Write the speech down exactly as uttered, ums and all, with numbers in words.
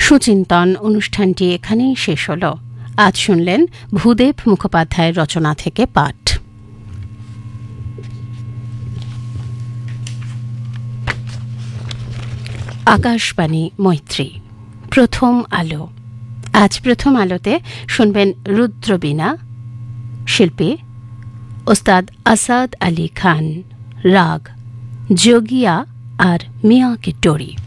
সুচিন্তন অনুষ্ঠানটি এখানেই শেষ হল। আজ শুনলেন ভূদেব মুখোপাধ্যায়ের রচনা থেকে পাঠ। আকাশবাণী মৈত্রী, প্রথম আলো। আজ প্রথম আলোতে শুনবেন রুদ্রবীণা, শিল্পী ওস্তাদ আসাদ আলী খান, রাগ যোগিয়া আর মিয়া কি টোরি।